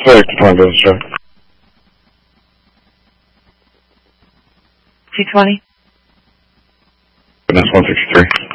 FedEx to 20 business truck. 220. Finesse 163.